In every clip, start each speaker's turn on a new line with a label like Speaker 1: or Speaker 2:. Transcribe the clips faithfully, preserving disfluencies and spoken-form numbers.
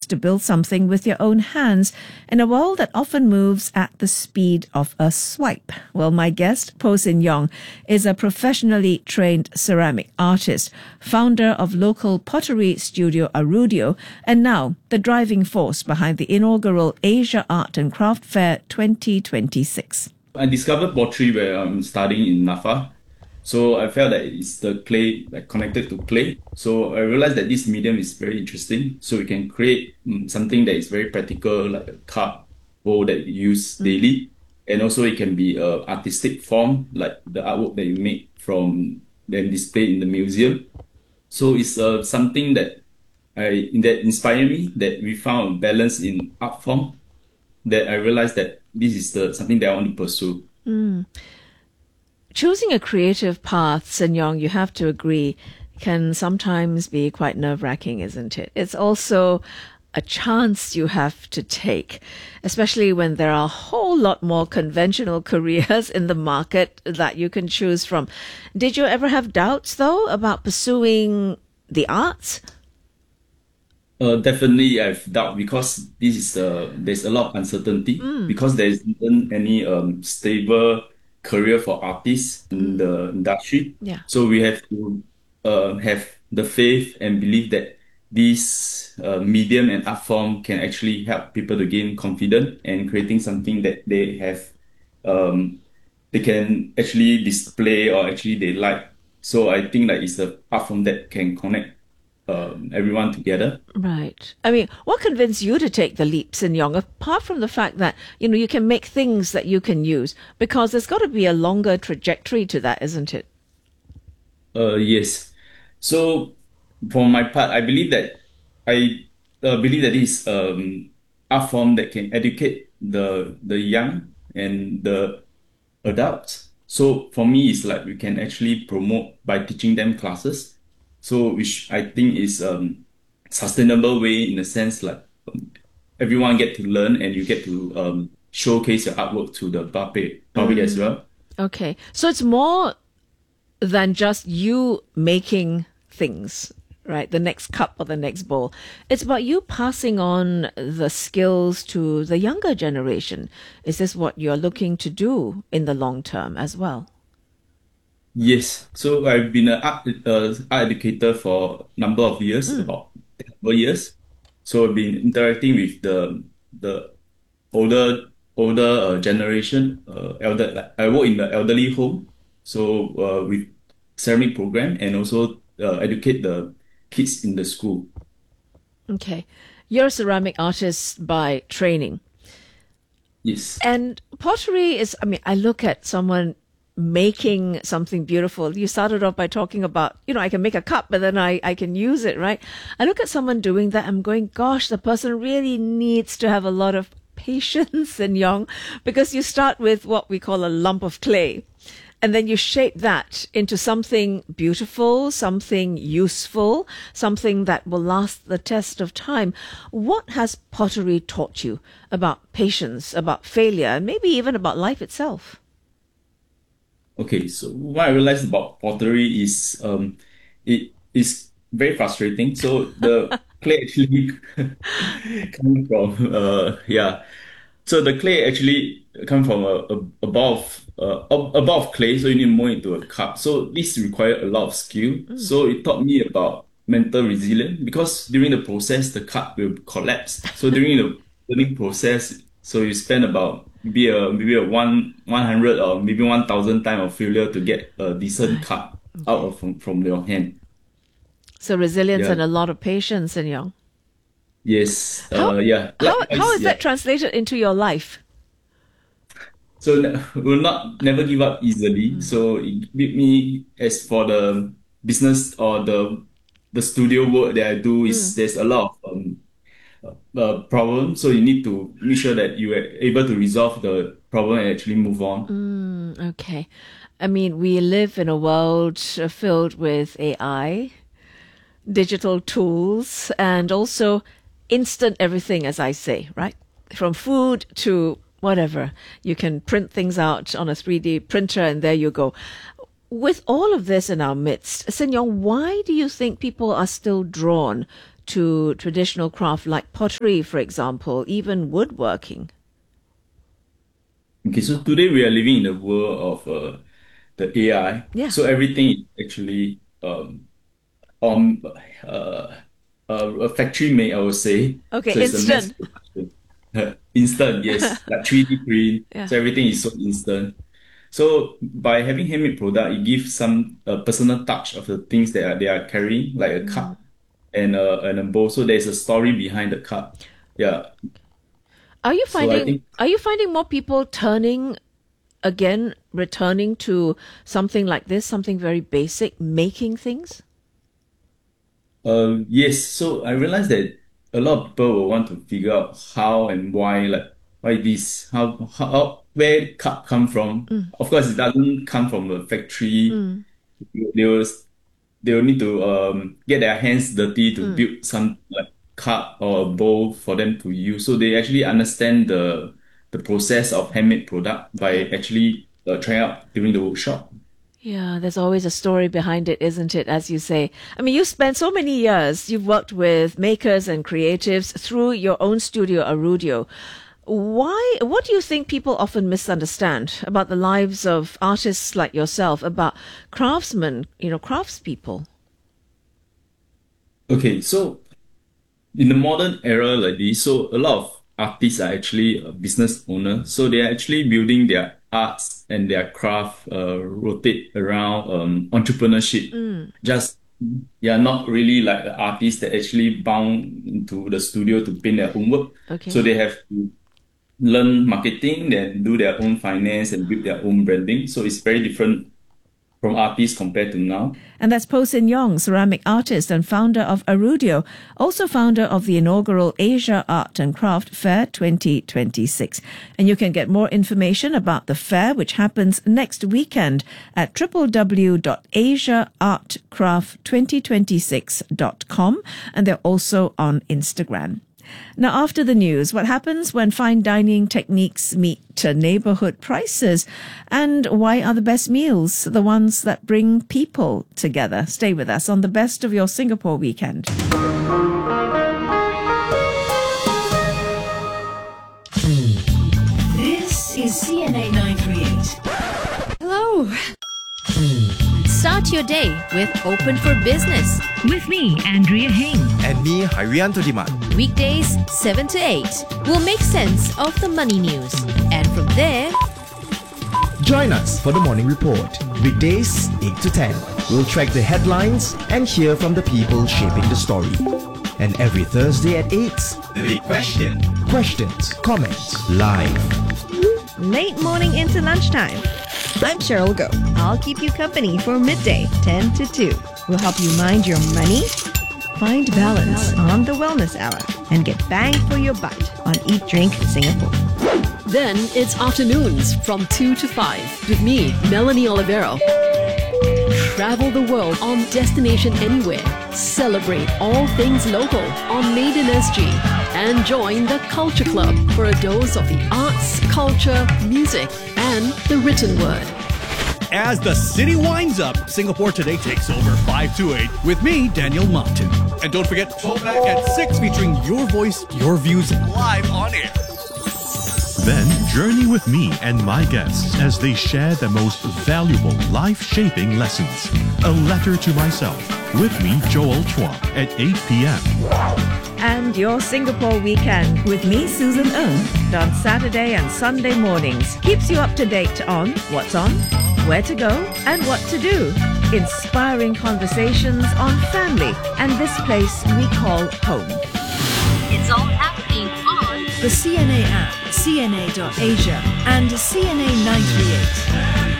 Speaker 1: to build something with your own hands in a world that often moves at the speed of a swipe? Well, my guest, Po Sin Yong, is a professionally trained ceramic artist, founder of local pottery studio Arudio, and now the driving force behind the inaugural Asia Art and Craft Fair twenty twenty-six.
Speaker 2: I discovered pottery where I'm studying in NAFA. So I felt that it's the clay, like connected to clay. So I realized that this medium is very interesting. So we can create mm, something that is very practical, like a cup, bowl that you use mm-hmm. daily. And also it can be an artistic form, like the artwork that you make from then displayed in the museum. So it's uh, something that I that inspired me, that we found a balance in art form, that I realized that this is the something that I want to pursue.
Speaker 1: Mm. Choosing a creative path, Sin Yong, you have to agree, can sometimes be quite nerve-wracking, isn't it? It's also a chance you have to take, especially when there are a whole lot more conventional careers in the market that you can choose from. Did you ever have doubts, though, about pursuing the arts?
Speaker 2: Uh, definitely, I've doubt because this is uh, there's a lot of uncertainty mm. because there isn't any um, stable career for artists in the industry.
Speaker 1: Yeah.
Speaker 2: So we have to uh, have the faith and believe that this uh, medium and art form can actually help people to gain confidence and creating something that they have, um, they can actually display or actually they like. So I think that it's the art form that can connect Um, everyone together.
Speaker 1: Right. I mean, what convinced you to take the leap, Sin Yong, apart from the fact that, you know, you can make things that you can use? Because there's got to be a longer trajectory to that, isn't it?
Speaker 2: Uh, yes. So, for my part, I believe that I uh, believe that this um, art form that can educate the the young and the adults. So, for me, it's like we can actually promote by teaching them classes. So, which I think is um sustainable way in a sense, like um, everyone get to learn and you get to um showcase your artwork to the public, public mm. as well.
Speaker 1: Okay, so it's more than just you making things, right? The next cup or the next bowl. It's about you passing on the skills to the younger generation. Is this what you're looking to do in the long term as well?
Speaker 2: Yes. So I've been an art, uh, art educator for a number of years, mm. about ten years. So I've been interacting with the the older older uh, generation. Uh, elder. Like, I work in the elderly home, so uh, with ceramic program and also uh, educate the kids in the school.
Speaker 1: Okay, you're a ceramic artist by training.
Speaker 2: Yes.
Speaker 1: And pottery is. I mean, I look at someone making something beautiful. You started off by talking about, you know, I can make a cup, but then I, I can use it, right? I look at someone doing that, I'm going, gosh, the person really needs to have a lot of patience, Sin Yong, because you start with what we call a lump of clay, and then you shape that into something beautiful, something useful, something that will last the test of time. What has pottery taught you about patience, about failure, and maybe even about life itself?
Speaker 2: Okay, so what I realized about pottery is um, it is very frustrating. So the clay actually come from uh, yeah. So the clay actually come from a, a, a ball of uh, a, a ball of clay. So you need to mold into a cup. So this required a lot of skill. Mm. So it taught me about mental resilience because during the process the cup will collapse. So during the learning process, so you spend about maybe a maybe a one one hundred or maybe one thousand time of failure to get a decent cup okay. out of from, from your hand.
Speaker 1: So resilience yeah. and a lot of patience, Sin Yong.
Speaker 2: Yes.
Speaker 1: How,
Speaker 2: uh, yeah.
Speaker 1: How,
Speaker 2: Likewise,
Speaker 1: how is
Speaker 2: yeah.
Speaker 1: that translated into your life?
Speaker 2: So will not never give up easily. Mm. So it made me, as for the business or the the studio work that I do, is mm. there's a lot of um, uh, problem. So you need to make sure that you are able to resolve the problem and actually move on.
Speaker 1: Mm, okay. I mean, we live in a world filled with A I, digital tools, and also instant everything, as I say, right? From food to whatever. You can print things out on a three D printer and there you go. With all of this in our midst, Sin Yong, why do you think people are still drawn to traditional craft like pottery, for example, even woodworking?
Speaker 2: Okay, so today we are living in the world of uh, the A I.
Speaker 1: Yeah.
Speaker 2: So everything is actually um, on uh, uh, a factory made, I would say.
Speaker 1: Okay,
Speaker 2: So it's a mass
Speaker 1: instant.
Speaker 2: production. Uh, Instant, yes, like three D print.
Speaker 1: Yeah.
Speaker 2: So everything is so instant. So by having handmade product, it gives some uh, personal touch of the things that are, they are carrying, like a cup and a and a bowl. So there's a story behind the cup. Yeah.
Speaker 1: Are you
Speaker 2: So I
Speaker 1: finding
Speaker 2: think
Speaker 1: are you finding more people turning again, returning to something like this, something very basic, making things?
Speaker 2: Uh, yes, so I realized that a lot of people will want to figure out how and why, like why this, how how where cup come from. Of course, it doesn't come from a factory. They will they will need to um get their hands dirty to build some like cup or a bowl for them to use. So they actually understand the the process of handmade product by actually uh, trying out during the workshop.
Speaker 1: Yeah, there's always a story behind it, isn't it? As you say. I mean, you spent so many years, you've worked with makers and creatives through your own studio, Arudio. Why, what do you think people often misunderstand about the lives of artists like yourself, about craftsmen, you know, craftspeople?
Speaker 2: Okay, so in the modern era like this, so a lot of artists are actually a business owner. So they are actually building their arts and their craft uh, rotate around um, entrepreneurship. Just yeah, not really like the artists that actually bound into the studio to paint their own work.
Speaker 1: Okay.
Speaker 2: So they have to learn marketing, then do their own finance and build their own branding. So it's very different from artists compared to now.
Speaker 1: And that's Po Sin Yong, ceramic artist and founder of Arudio, also founder of the inaugural Asia Art and Craft Fair twenty twenty-six. And you can get more information about the fair, which happens next weekend, at w w w dot asia art craft twenty twenty-six dot com. And they're also on Instagram. Now, after the news, what happens when fine dining techniques meet neighborhood prices? And why are the best meals the ones that bring people together? Stay with us on the best of your Singapore weekend.
Speaker 3: This is C N A nine three eight.
Speaker 4: Hello. Start your day with Open for Business.
Speaker 3: With me, Andrea Heng.
Speaker 5: And me, Harianto Diman.
Speaker 4: Weekdays seven to eight. We'll make sense of the money news. And from there,
Speaker 5: Join us for the morning report. Weekdays eight to ten. We'll track the headlines and hear from the people shaping the story. And every Thursday at eight, The Big Question. Questions, comments, live.
Speaker 6: Late morning into lunchtime. I'm Cheryl Go. I'll keep you company for midday, ten to two. We'll help you mind your money, find balance on the Wellness Hour, and get bang for your buck on Eat Drink Singapore.
Speaker 7: Then it's afternoons from two to five with me, Melanie Olivero. Travel the world on Destination Anywhere. Celebrate all things local on Made in S G. And join the Culture Club for a dose of the arts, culture, music, and the written word.
Speaker 8: As the city winds up, Singapore Today takes over five to eight with me, Daniel Martin. And don't forget, Throwback at six featuring your voice, your views live on air.
Speaker 9: Then journey with me and my guests as they share the most valuable life-shaping lessons. A letter to myself. With me, Joel Chua, at eight p.m.
Speaker 1: And your Singapore weekend with me, Susan Ng, on Saturday and Sunday mornings, keeps you up to date on what's on, where to go, and what to do. Inspiring conversations on family and this place we call home.
Speaker 4: it's all happening on
Speaker 3: The C N A app, C N A dot asia, and C N A nine three eight.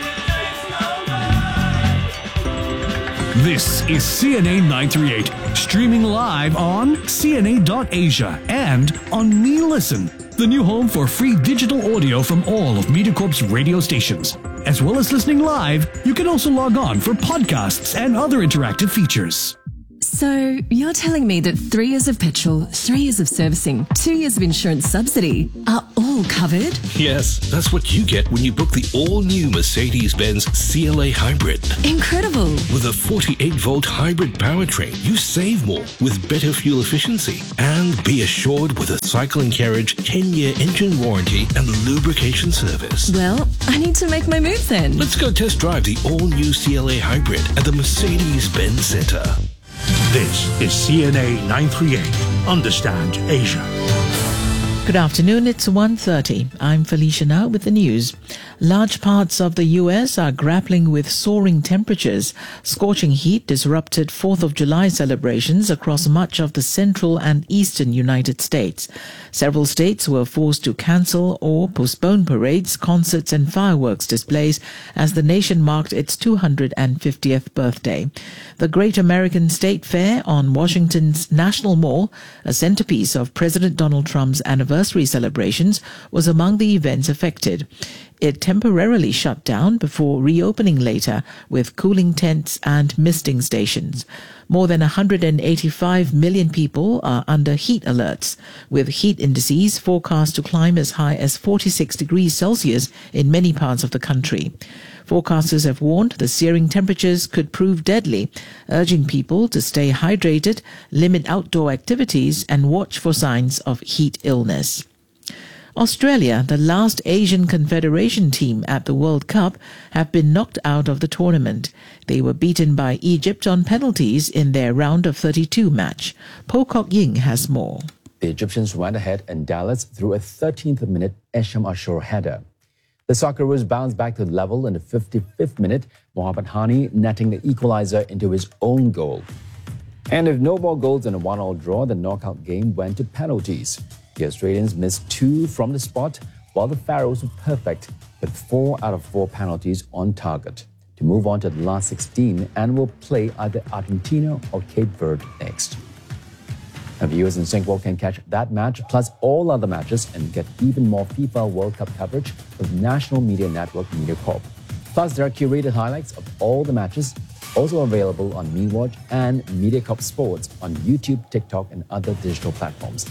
Speaker 8: This is C N A nine three eight, streaming live on C N A dot asia and on Me Listen, the new home for free digital audio from all of MediaCorp's radio stations. As well as listening live, you can also log on for podcasts and other interactive features.
Speaker 10: So, you're telling me that three years of petrol, three years of servicing, two years of insurance subsidy are all covered?
Speaker 11: Yes, that's what you get when you book the all-new Mercedes-Benz C L A Hybrid.
Speaker 10: Incredible!
Speaker 11: With a forty-eight volt hybrid powertrain, you save more with better fuel efficiency. And be assured with a cycle and carriage ten year engine warranty and lubrication service.
Speaker 10: Well, I need to make my move then.
Speaker 11: Let's go test drive the all-new C L A Hybrid at the Mercedes-Benz Center.
Speaker 8: This is C N A nine thirty-eight. Understand Asia.
Speaker 12: Good afternoon, it's one thirty. I'm Felicia now with the news. Large parts of the U S are grappling with soaring temperatures. Scorching heat disrupted fourth of July celebrations across much of the central and eastern United States. Several states were forced to cancel or postpone parades, concerts and fireworks displays as the nation marked its two hundred fiftieth birthday. The Great American State Fair on Washington's National Mall, a centerpiece of President Donald Trump's anniversary celebrations, was among the events affected. It temporarily shut down before reopening later with cooling tents and misting stations. More than one hundred eighty-five million people are under heat alerts, with heat indices forecast to climb as high as forty-six degrees Celsius in many parts of the country. Forecasters have warned the searing temperatures could prove deadly, urging people to stay hydrated, limit outdoor activities, and watch for signs of heat illness. Australia, the last Asian Confederation team at the World Cup, have been knocked out of the tournament. They were beaten by Egypt on penalties in their round of thirty-two match. Po Kok Ying has more.
Speaker 13: The Egyptians went ahead in Dallas through a thirteenth minute Esham Ashur header. The Socceroos bounced back to level in the fifty-fifth minute, Mohamed Hani netting the equalizer into his own goal. And if no more goals in a one-all draw, the knockout game went to penalties. The Australians missed two from the spot, while the Pharaohs were perfect with four out of four penalties on target to move on to the last sixteen and will play either Argentina or Cape Verde next. Now, viewers in Singapore can catch that match plus all other matches and get even more FIFA World Cup coverage with National Media Network MediaCorp. Plus, there are curated highlights of all the matches, also available on MeWatch and MediaCorp Sports on YouTube, TikTok, and other digital platforms.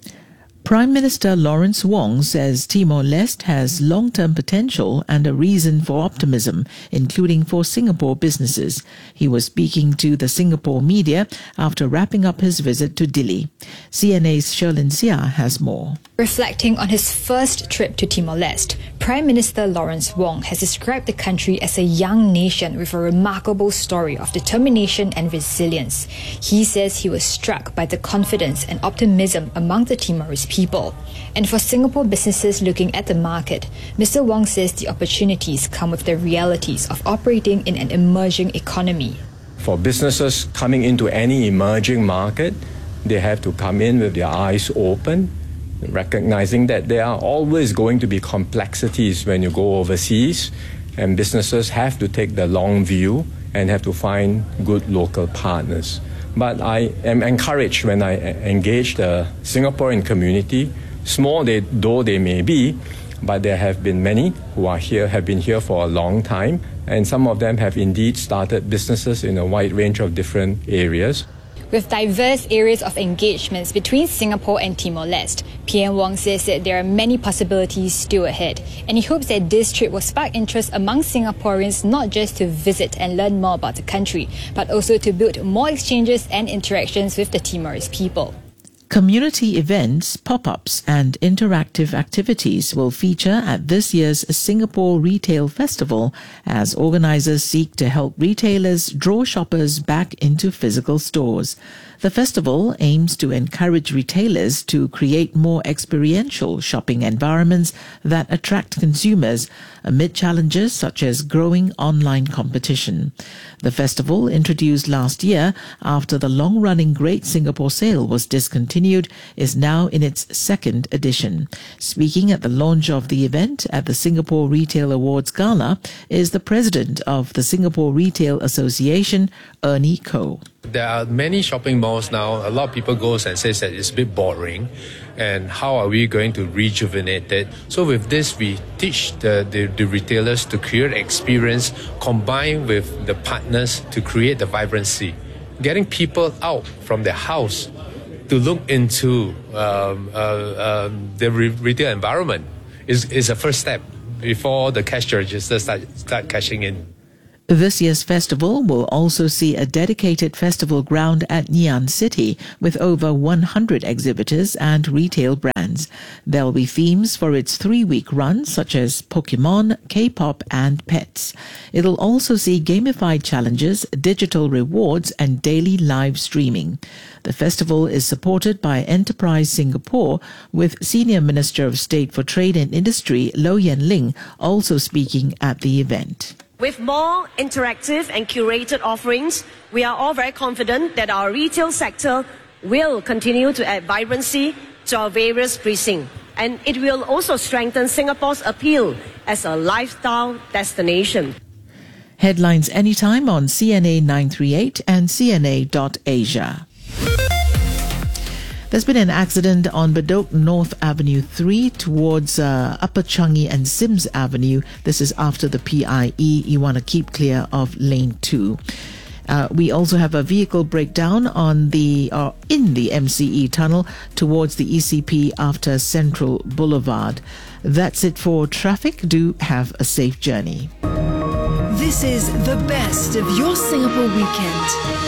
Speaker 12: Prime Minister Lawrence Wong says Timor-Leste has long-term potential and a reason for optimism, including for Singapore businesses. He was speaking to the Singapore media after wrapping up his visit to Dili. C N A's Sherlyn Sia has more.
Speaker 14: Reflecting on his first trip to Timor-Leste, Prime Minister Lawrence Wong has described the country as a young nation with a remarkable story of determination and resilience. He says he was struck by the confidence and optimism among the Timorese people. And for Singapore businesses looking at the market, Mister Wong says the opportunities come with the realities of operating in an emerging economy.
Speaker 15: For businesses coming into any emerging market, they have to come in with their eyes open, recognizing that there are always going to be complexities when you go overseas, and businesses have to take the long view and have to find good local partners. But I am encouraged when I engage the Singaporean community, small they, though they may be, but there have been many who are here, have been here for a long time, and some of them have indeed started businesses in a wide range of different areas.
Speaker 14: With diverse areas of engagements between Singapore and Timor-Leste, P M Wong says that there are many possibilities still ahead, and he hopes that this trip will spark interest among Singaporeans not just to visit and learn more about the country, but also to build more exchanges and interactions with the Timorese people.
Speaker 12: Community events, pop-ups and interactive activities will feature at this year's Singapore Retail Festival as organisers seek to help retailers draw shoppers back into physical stores. The festival aims to encourage retailers to create more experiential shopping environments that attract consumers amid challenges such as growing online competition. The festival, introduced last year after the long-running Great Singapore Sale was discontinued, is now in its second edition. Speaking at the launch of the event at the Singapore Retail Awards Gala is the president of the Singapore Retail Association, Ernie Koh.
Speaker 16: There are many shopping malls now. A lot of people goes and says that it's a bit boring, and how are we going to rejuvenate it? So with this, we teach the, the, the retailers to create experience combined with the partners to create the vibrancy. getting people out from their house to look into um, uh, um, the re- retail environment is, is a first step before the cash registers start, start cashing in.
Speaker 12: This year's festival will also see a dedicated festival ground at Ngee Ann City with over one hundred exhibitors and retail brands. There will be themes for its three-week run, such as Pokemon, K-pop and pets. It'll also see gamified challenges, digital rewards and daily live streaming. The festival is supported by Enterprise Singapore, with Senior Minister of State for Trade and Industry, Low Yen Ling, also speaking at the event.
Speaker 17: With more interactive and curated offerings, we are all very confident that our retail sector will continue to add vibrancy to our various precincts. And it will also strengthen Singapore's appeal as a lifestyle destination.
Speaker 12: Headlines anytime on C N A nine three eight and C N A dot Asia. There's been an accident on Bedok North Avenue three towards uh, Upper Changi and Sims Avenue. This is after the P I E. You want to keep clear of lane two. Uh, we also have a vehicle breakdown on the or in the M C E tunnel towards the E C P after Central Boulevard. That's it for traffic. Do have a safe journey.
Speaker 3: This is the best of your Singapore weekend.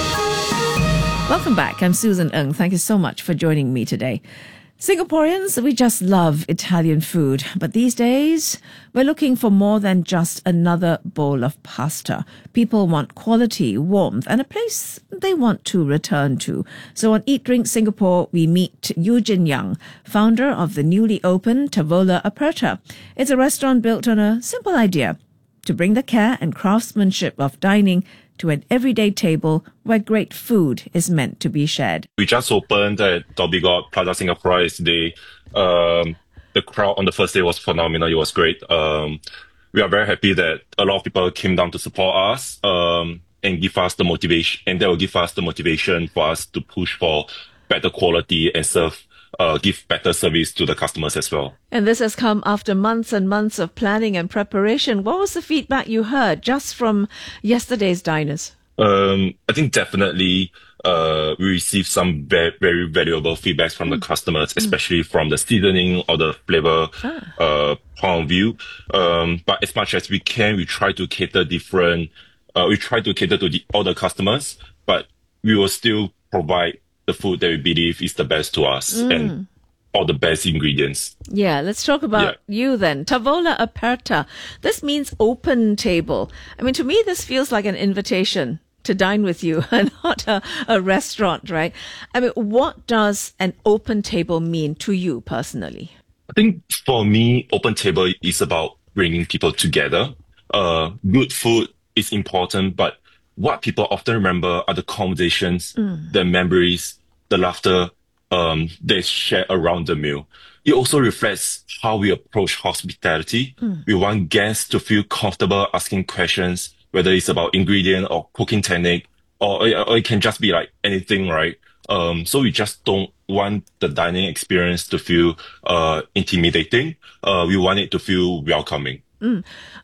Speaker 1: Welcome back. I'm Susan Ng. Thank you so much for joining me today. Singaporeans, we just love Italian food, but these days we're looking for more than just another bowl of pasta. People want quality, warmth, and a place they want to return to. So on Eat Drink Singapore, we meet Eugene Young, founder of the newly opened Tavola Aperta. It's a restaurant built on a simple idea: to bring the care and craftsmanship of dining to an everyday table where great food is meant to be shared.
Speaker 18: We just opened at Dhoby Ghaut Plaza Singapore yesterday. Um, the crowd on the first day was phenomenal. It was great. Um, we are very happy that a lot of people came down to support us um, and give us the motivation, and that will give us the motivation for us to push for better quality and serve Uh, give better service to the customers as well.
Speaker 1: And this has come after months and months of planning and preparation. What was the feedback you heard just from yesterday's diners?
Speaker 18: Um, I think definitely uh, we received some very, very valuable feedbacks from mm. the customers, especially mm. from the seasoning or the flavor ah. uh, point of view. Um, but as much as we can, we try to cater different, uh, we try to cater to the, all the customers, but we will still provide the food that we believe is the best to us mm. and all the best ingredients.
Speaker 1: Yeah, let's talk about yeah. you then. Tavola Aperta. This means open table. I mean, to me, this feels like an invitation to dine with you and not a, a restaurant, right? I mean, what does an open table mean to you personally?
Speaker 18: I think for me, open table is about bringing people together. Uh, good food is important, but what people often remember are the conversations, mm. the memories, the laughter um, they share around the meal. It also reflects how we approach hospitality. Mm. We want guests to feel comfortable asking questions, whether it's about ingredient or cooking technique, or, or it can just be like anything, right? Um, so we just don't want the dining experience to feel uh, intimidating. Uh, we want it to feel welcoming.
Speaker 1: Mm.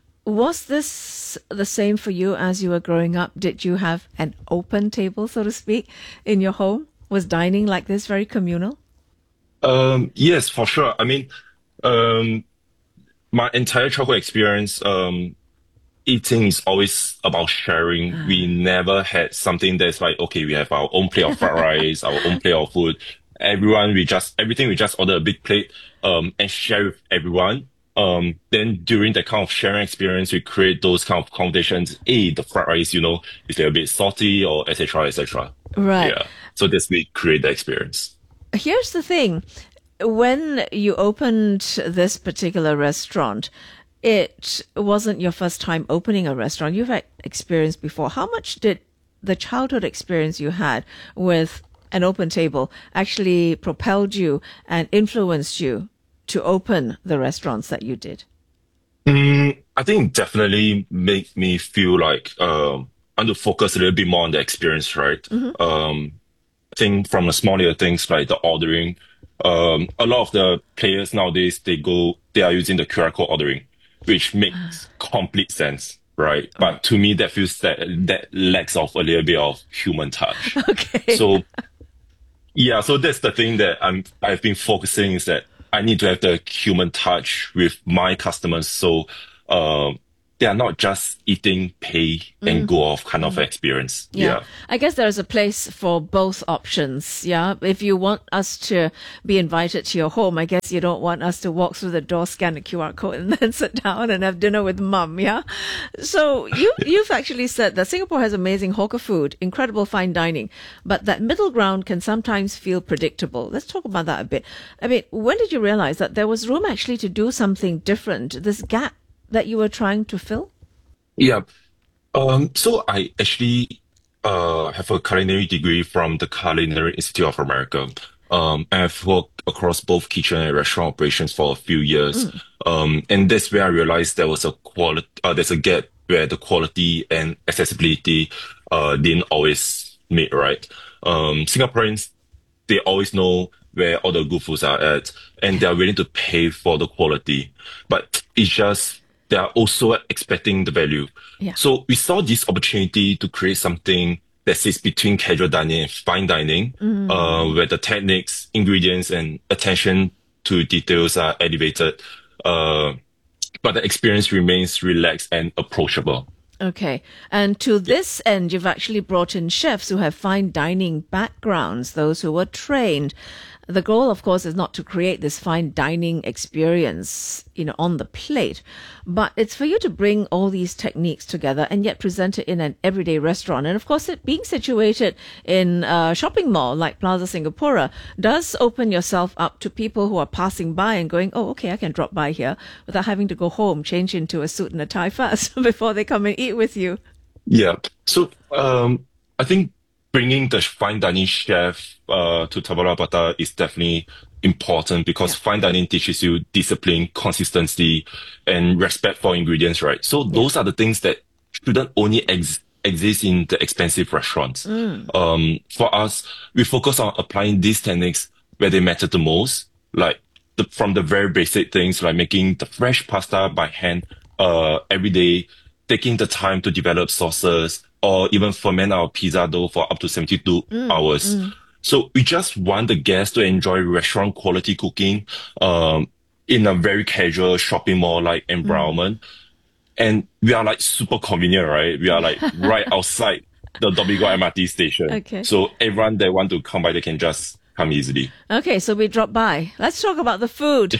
Speaker 1: Was this the same for you as you were growing up? Did you have an open table, so to speak, in your home? Was dining like this very communal?
Speaker 18: Um, yes, for sure. I mean, um, my entire childhood experience, um, eating is always about sharing. Ah. We never had something that's like, okay, we have our own plate of fried rice, our own plate of food. Everyone, we just, everything, we just order a big plate, um, and share with everyone. Um, then during that kind of sharing experience, we create those kind of conversations. Hey, the fried rice, you know, is a bit salty or et cetera, et cetera.
Speaker 1: Right.
Speaker 18: Yeah. So this we create the experience.
Speaker 1: Here's the thing. When you opened this particular restaurant, it wasn't your first time opening a restaurant. You've had experience before. How much did the childhood experience you had with an open table actually propelled you and influenced you to open the restaurants that you did?
Speaker 18: Mm, I think definitely make me feel like um, I want to focus a little bit more on the experience, right? Mm-hmm. Um, I think from the smaller things like the ordering, um, a lot of the players nowadays, they go, they are using the Q R code ordering, which makes complete sense, right? But to me, that feels that that lacks of a little bit of human touch.
Speaker 1: Okay.
Speaker 18: So, yeah, so that's the thing that I'm I've been focusing is that I need to have the human touch with my customers. So, um, they are not just eating, pay, and
Speaker 1: Mm.
Speaker 18: go off kind of experience.
Speaker 1: Yeah.
Speaker 18: Yeah.
Speaker 1: I guess there's a place for both options. Yeah. If you want us to be invited to your home, I guess you don't want us to walk through the door, scan a Q R code, and then sit down and have dinner with mum. Yeah. So you, you've actually said that Singapore has amazing hawker food, incredible fine dining, but that middle ground can sometimes feel predictable. Let's talk about that a bit. I mean, when did you realize that there was room actually to do something different? This gap that you were trying to fill?
Speaker 18: Yeah. Um, so I actually uh, have a culinary degree from the Culinary Institute of America. Um, and I've worked across both kitchen and restaurant operations for a few years.
Speaker 19: Mm.
Speaker 18: Um, and that's where I realized there was a quality, uh, there's a gap where the quality and accessibility uh, didn't always meet right. Um, Singaporeans, they always know where all the good foods are at, and they're willing to pay for the quality. But it's just they are also expecting the value.
Speaker 1: Yeah.
Speaker 18: So we saw this opportunity to create something that sits between casual dining and fine dining,
Speaker 19: Mm.
Speaker 18: uh, where the techniques, ingredients, and attention to details are elevated, uh, but the experience remains relaxed and approachable.
Speaker 1: Okay. And to this end, you've actually brought in chefs who have fine dining backgrounds, those who were trained. The goal, of course, is not to create this fine dining experience, you know, on the plate, but it's for you to bring all these techniques together and yet present it in an everyday restaurant. And of course, it being situated in a shopping mall like Plaza Singapura does open yourself up to people who are passing by and going, oh, okay, I can drop by here without having to go home, change into a suit and a tie first before they come and eat with you.
Speaker 18: Yeah. So um, I think bringing the fine dining chef uh, to Tabula Rata is definitely important because fine dining teaches you discipline, consistency, and respect for ingredients, right? So those are the things that shouldn't only ex- exist in the expensive restaurants.
Speaker 19: Mm.
Speaker 18: Um, for us, we focus on applying these techniques where they matter the most, like the, from the very basic things like making the fresh pasta by hand uh, every day, taking the time to develop sauces, or even ferment our pizza dough for up to seventy-two
Speaker 19: Mm,
Speaker 18: hours.
Speaker 19: mm.
Speaker 18: So we just want the guests to enjoy restaurant quality cooking um, in a very casual shopping mall like environment. And we are like super convenient, right? We are like right outside the Dhoby Ghaut M R T station.
Speaker 1: Okay.
Speaker 18: So everyone that want to come by, they can just come easily.
Speaker 1: Okay, so we drop by. Let's talk about the food.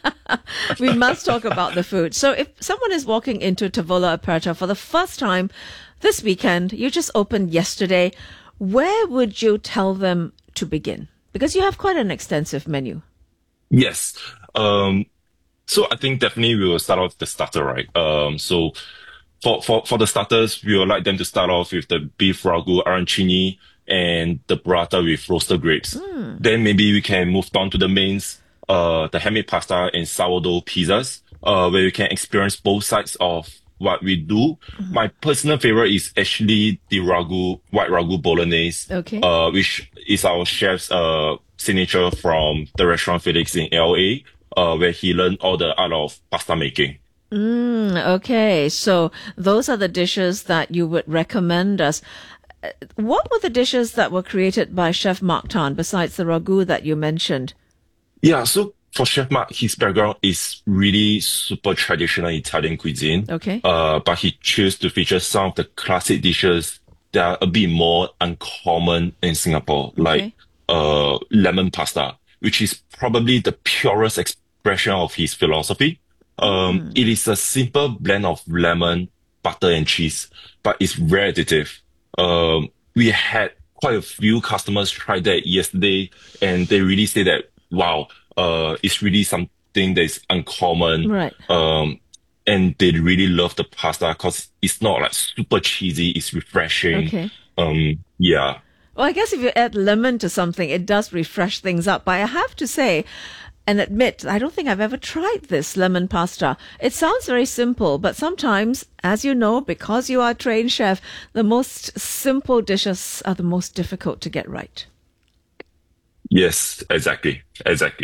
Speaker 1: We must talk about the food. So if someone is walking into Tavola Aperta for the first time this weekend, you just opened yesterday, where would you tell them to begin? Because you have quite an extensive menu.
Speaker 18: Yes. Um, so I think definitely we will start off with the starter, right? Um, so for, for, for the starters, we would like them to start off with the beef ragu arancini and the burrata with roasted grapes.
Speaker 19: Mm.
Speaker 18: Then maybe we can move on to the mains, uh, the handmade pasta and sourdough pizzas, uh, where you can experience both sides of what we do. My personal favorite is actually the ragu, white ragu bolognese,
Speaker 1: Okay.
Speaker 18: uh, which is our chef's, uh, signature from the restaurant Felix in L A, uh, where he learned all the art of pasta making.
Speaker 1: Mm, okay, so those are the dishes that you would recommend us. Uh, What were the dishes that were created by Chef Mark Tan besides the ragu that you mentioned?
Speaker 18: Yeah, so for Chef Mark, his background is really super traditional Italian cuisine.
Speaker 1: Okay.
Speaker 18: Uh, but he chose to feature some of the classic dishes that are a bit more uncommon in Singapore, like uh, lemon pasta, which is probably the purest expression of his philosophy. Um, It is a simple blend of lemon, butter, and cheese, but it's very addictive. Um, we had quite a few customers try that yesterday, and they really say that, wow, uh, it's really something that is uncommon.
Speaker 1: Right.
Speaker 18: Um, and they really love the pasta because it's not like super cheesy, it's refreshing.
Speaker 1: Okay.
Speaker 18: Um, yeah.
Speaker 1: Well, I guess if you add lemon to something, it does refresh things up. But I have to say and admit, I don't think I've ever tried this lemon pasta. It sounds very simple, but sometimes, as you know, because you are a trained chef, the most simple dishes are the most difficult to get right.
Speaker 18: Yes, exactly. Exactly.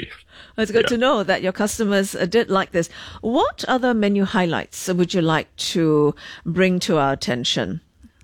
Speaker 1: It's good
Speaker 18: Yeah.
Speaker 1: to know that your customers uh, did like this. What other menu highlights would you like to bring to our attention?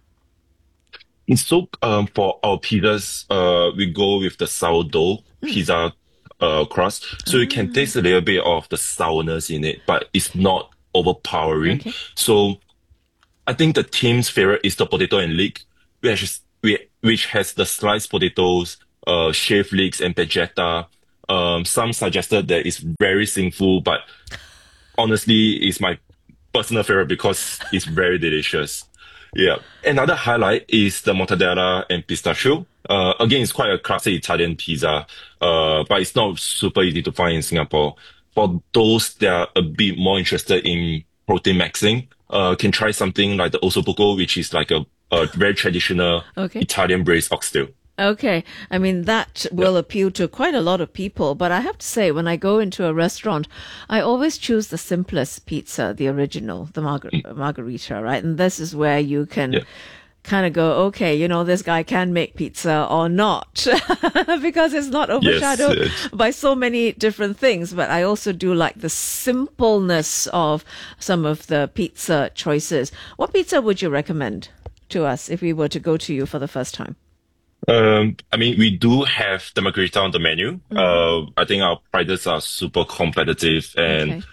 Speaker 18: And so, um, for our pizzas, uh, we go with the sourdough pizza uh, crust. So you can taste a little bit of the sourness in it, but it's not overpowering.
Speaker 1: Okay.
Speaker 18: So I think the team's favorite is the potato and leek, which is, whi- which has the sliced potatoes, uh, shaved leeks, and vegeta. Um, some suggested that it's very sinful, but honestly, it's my personal favorite because it's very delicious. Yeah. Another highlight is the mortadella and pistachio. Uh, again, it's quite a classic Italian pizza, uh, but it's not super easy to find in Singapore. For those that are a bit more interested in protein maxing, uh, can try something like the ossobuco, which is like a, a very traditional
Speaker 1: Okay.
Speaker 18: Italian braised oxtail.
Speaker 1: Okay. I mean, that will appeal to quite a lot of people. But I have to say, when I go into a restaurant, I always choose the simplest pizza, the original, the margar- margarita, right? And this is where you can kind of go, okay, you know, this guy can make pizza or not, because it's not overshadowed
Speaker 18: yes.
Speaker 1: by so many different things. But I also do like the simpleness of some of the pizza choices. What pizza would you recommend to us if we were to go to you for the first time?
Speaker 18: Um, I mean, we do have the margarita on the menu. Uh, I think our prices are super competitive, and
Speaker 1: Okay.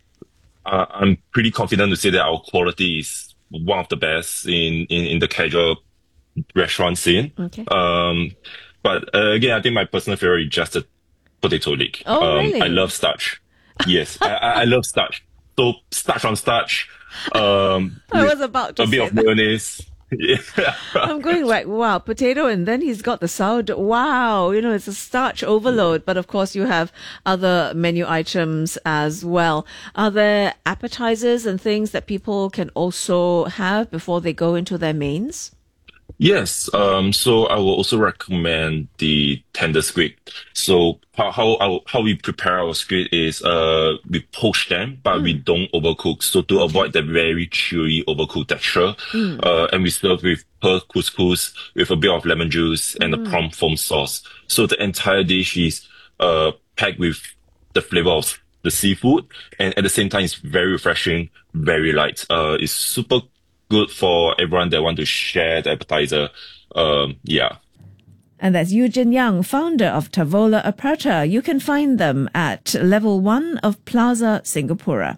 Speaker 18: uh, I'm pretty confident to say that our quality is one of the best in, in, in the casual restaurant scene.
Speaker 1: Okay.
Speaker 18: Um, but uh, again, I think my personal favorite is just the potato leek.
Speaker 1: Oh,
Speaker 18: um,
Speaker 1: really?
Speaker 18: I love starch. Yes, I, I, I love starch. So starch on starch. Um,
Speaker 1: I
Speaker 18: with
Speaker 1: was about to
Speaker 18: a bit
Speaker 1: say
Speaker 18: of
Speaker 1: that.
Speaker 18: mayonnaise. Yeah.
Speaker 1: I'm going like, wow, potato, and then he's got the sourdough. Wow, you know, it's a starch overload. But of course, you have other menu items as well. Are there appetizers and things that people can also have before they go into their mains?
Speaker 18: Yes, um, so I will also recommend the tender squid. So how how our, how we prepare our squid is uh we poach them, but we don't overcook. So to avoid the very chewy overcooked texture,
Speaker 19: Mm.
Speaker 18: uh, and we serve with pearl couscous with a bit of lemon juice and
Speaker 19: Mm.
Speaker 18: a prawn foam sauce. So the entire dish is uh packed with the flavor of the seafood, and at the same time, it's very refreshing, very light. Uh, it's super good for everyone that want to share the appetizer. Um, yeah.
Speaker 1: And that's Eugene Young, founder of Tavola Aperta. You can find them at level one of Plaza Singapura.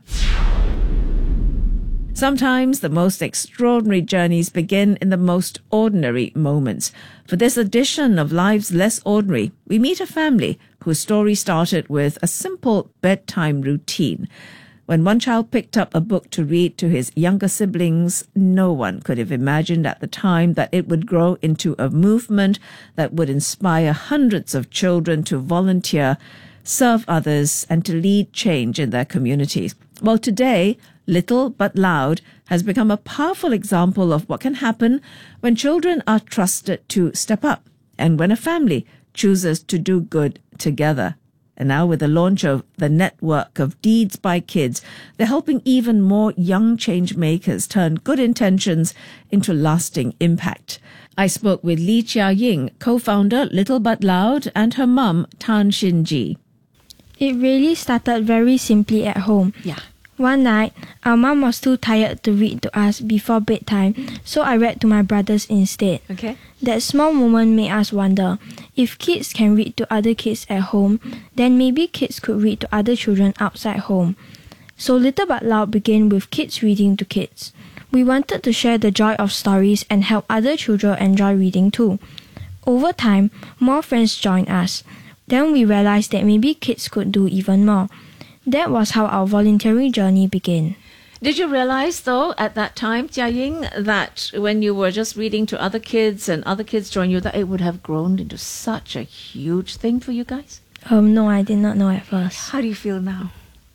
Speaker 1: Sometimes the most extraordinary journeys begin in the most ordinary moments. For this edition of Lives Less Ordinary, we meet a family whose story started with a simple bedtime routine. When one child picked up a book to read to his younger siblings, no one could have imagined at the time that it would grow into a movement that would inspire hundreds of children to volunteer, serve others, and to lead change in their communities. Well, today, Little But Loud has become a powerful example of what can happen when children are trusted to step up and when a family chooses to do good together. And now with the launch of the network of Deeds by Kids, they're helping even more young change makers turn good intentions into lasting impact. I spoke with Lee Chia Ying, co-founder Little But Loud, and her mum, Tan Shin Ji.
Speaker 19: It really started very simply at home.
Speaker 1: Yeah.
Speaker 19: One night, our mum was too tired to read to us before bedtime, so I read to my brothers instead.
Speaker 1: Okay.
Speaker 19: That small moment made us wonder, if kids can read to other kids at home, then maybe kids could read to other children outside home. So Little But Loud began with kids reading to kids. We wanted to share the joy of stories and help other children enjoy reading too. Over time, more friends joined us. Then we realized that maybe kids could do even more. That was how our volunteering journey began.
Speaker 1: Did you realize, though, at that time, Jia Ying, that when you were just reading to other kids and other kids joined you, that it would have grown into such a huge thing for you guys?
Speaker 19: Um, no, I did not know at first.
Speaker 1: How do you feel now?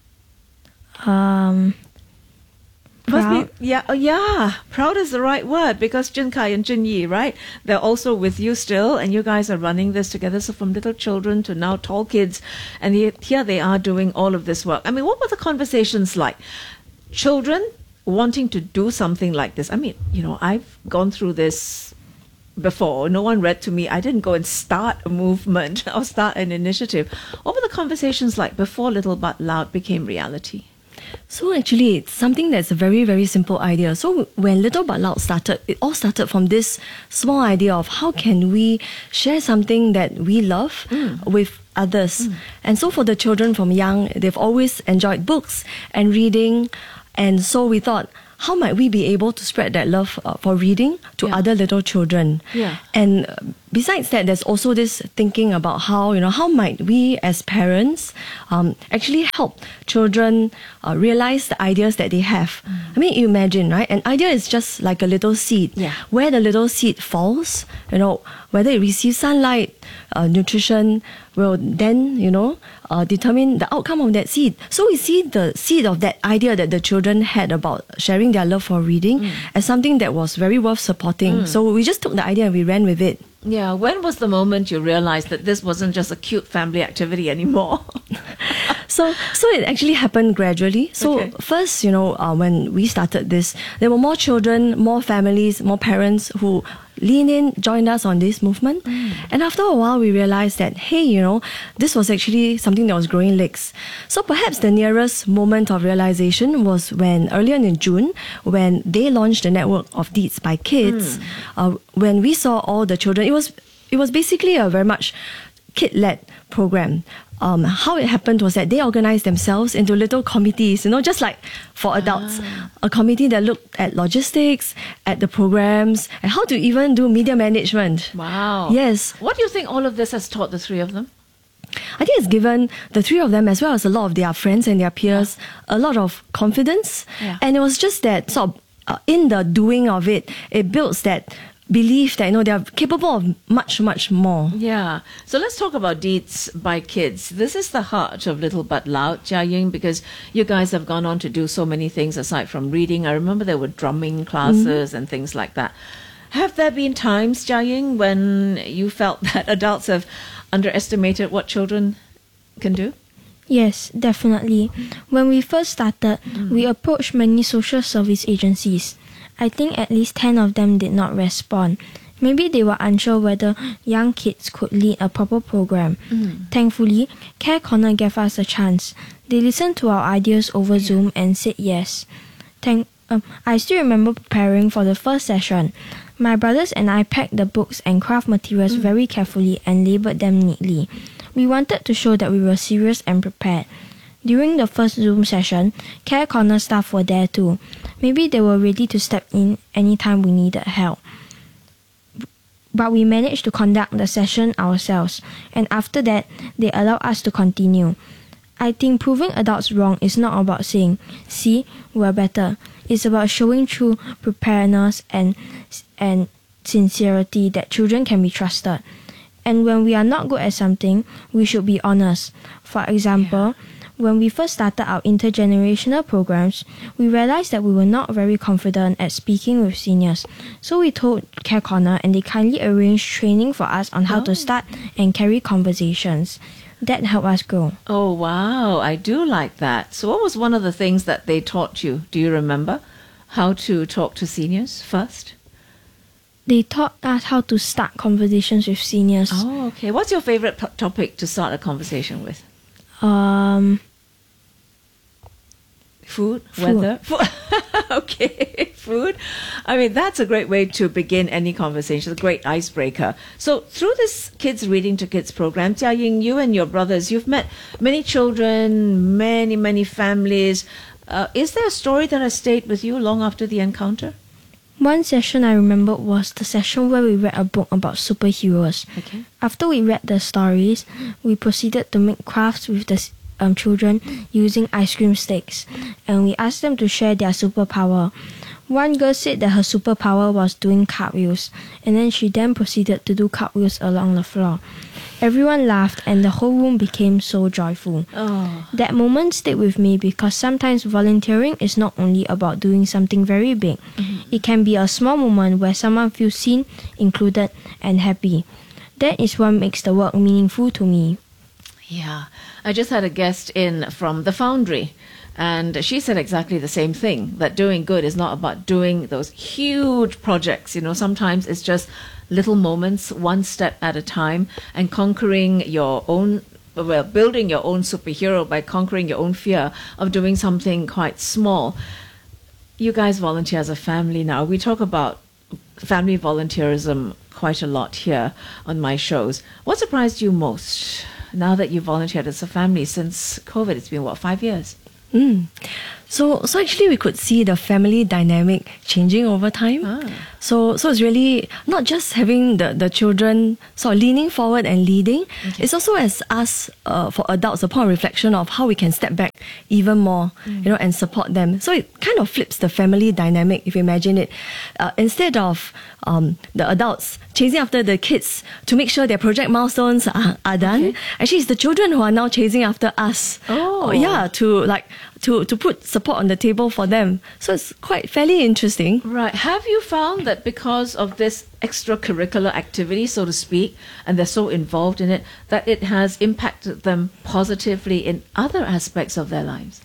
Speaker 19: Um,
Speaker 1: Must
Speaker 19: proud.
Speaker 1: be, yeah, oh, yeah. Proud is the right word, because Jin Kai and Jin Yi, right? They're also with you still, and you guys are running this together. So from little children to now tall kids, and here here they are doing all of this work. I mean, what were the conversations like? Children wanting to do something like this. I mean, you know, I've gone through this before. No one read to me. I didn't go and start a movement or start an initiative. What were the conversations like before Little But Loud became reality?
Speaker 20: So actually, it's something that's a very, very simple idea. So when Little But Loud started, it all started from this small idea of how can we share something that we love mm. with others. Mm. And so for the children from young, they've always enjoyed books and reading. And so we thought, how might we be able to spread that love uh, for reading to yeah. other little children?
Speaker 1: Yeah.
Speaker 20: And uh, besides that, there's also this thinking about how, you know, how might we as parents um, actually help children uh, realize the ideas that they have. Mm. I mean, you imagine, right? An idea is just like a little seed.
Speaker 1: Yeah.
Speaker 20: Where the little seed falls, you know, whether it receives sunlight, uh, nutrition, will then, you know, uh, determine the outcome of that seed. So we see the seed of that idea that the children had about sharing their love for reading mm. as something that was very worth supporting. Mm. So we just took the idea and we ran with it.
Speaker 1: Yeah, when was the moment you realized that this wasn't just a cute family activity anymore?
Speaker 20: so so it actually happened gradually. So okay. first, you know, uh, when we started this, there were more children, more families, more parents who leaned in, joined us on this movement. Mm. And after a while, we realized that, hey, you know, this was actually something that was growing legs. So perhaps the nearest moment of realization was when earlier in June, when they launched the network of Deeds by Kids, mm. uh, when we saw all the children, it was it was basically a very much kid-led program. Um, how it happened was that they organized themselves into little committees, you know, just like for adults. Ah. A committee that looked at logistics, at the programs, and how to even do media management.
Speaker 1: Wow.
Speaker 20: Yes.
Speaker 1: What do you think all of this has taught the three of them?
Speaker 20: I think it's given the three of them, as well as a lot of their friends and their peers, a lot of confidence.
Speaker 1: Yeah.
Speaker 20: And it was just that sort of, uh, in the doing of it, it builds that belief that, you know, they're capable of much, much more.
Speaker 1: Yeah. So let's talk about Deeds by Kids. This is the heart of Little But Loud, Jia Ying, because you guys have gone on to do so many things aside from reading. I remember there were drumming classes mm-hmm. and things like that. Have there been times, Jia Ying, when you felt that adults have underestimated what children can do?
Speaker 19: Yes, definitely. When we first started, mm. we approached many social service agencies. I think at least ten of them did not respond. Maybe they were unsure whether young kids could lead a proper program. Mm. Thankfully, Care Corner gave us a chance. They listened to our ideas over yeah. Zoom and said yes. Thank, um, I still remember preparing for the first session. My brothers and I packed the books and craft materials mm. very carefully and labelled them neatly. We wanted to show that we were serious and prepared. During the first Zoom session, Care Corner staff were there too. Maybe they were ready to step in anytime we needed help. But we managed to conduct the session ourselves, and after that, they allowed us to continue. I think proving adults wrong is not about saying, see, we're better. It's about showing true preparedness and, and sincerity that children can be trusted. And when we are not good at something, we should be honest. For example, yeah. when we first started our intergenerational programs, we realized that we were not very confident at speaking with seniors. So we told Care Corner and they kindly arranged training for us on how oh. to start and carry conversations. That helped us grow.
Speaker 1: Oh, wow. I do like that. So what was one of the things that they taught you? Do you remember how to talk to seniors first?
Speaker 19: They taught us how to start conversations with seniors.
Speaker 1: Oh, okay. What's your favorite p- topic to start a conversation with?
Speaker 19: Um,
Speaker 1: food,
Speaker 19: food.
Speaker 1: weather. Okay, food. I mean, that's a great way to begin any conversation, a great icebreaker. So through this Kids Reading to Kids program, Jia Ying, you and your brothers, you've met many children, many, many families. Uh, is there a story that has stayed with you long after the encounter?
Speaker 19: One session I remember was the session where we read a book about superheroes.
Speaker 1: Okay.
Speaker 19: After we read the stories, we proceeded to make crafts with the um, children using ice cream sticks, and we asked them to share their superpower. One girl said that her superpower was doing cartwheels, and then she then proceeded to do cartwheels along the floor. Everyone laughed and the whole room became so joyful.
Speaker 1: Oh.
Speaker 19: That moment stayed with me because sometimes volunteering is not only about doing something very big. Mm-hmm. It can be a small moment where someone feels seen, included, and happy. That is what makes the work meaningful to me.
Speaker 1: Yeah. I just had a guest in from the Foundry, and she said exactly the same thing, that doing good is not about doing those huge projects. You know, sometimes it's just little moments, one step at a time, and conquering your own, well, building your own superhero by conquering your own fear of doing something quite small. You guys volunteer as a family now. We talk about family volunteerism quite a lot here on my shows. What surprised you most now that you volunteered as a family since COVID? It's been, what, five years?
Speaker 20: Mm. So, so actually, we could see the family dynamic changing over time. Ah. So, so it's really not just having the, the children sort of leaning forward and leading. Okay. It's also as us, uh, for adults, upon reflection of how we can step back even more, mm. you know, and support them. So it kind of flips the family dynamic, if you imagine it. Uh, instead of um, the adults chasing after the kids to make sure their project milestones are, are done, okay. actually it's the children who are now chasing after us.
Speaker 1: Oh,
Speaker 20: yeah, to like to to put support on the table for them. So it's quite fairly interesting.
Speaker 1: Right. Have you found that because of this extracurricular activity, so to speak, and they're so involved in it, that it has impacted them positively in other aspects of their lives?